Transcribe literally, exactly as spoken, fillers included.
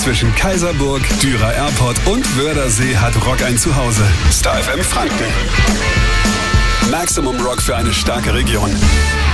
zwischen Kaiserburg, Dürer Airport und Wörthersee hat Rock ein Zuhause. Star F M Franken. Maximum Rock für eine starke Region.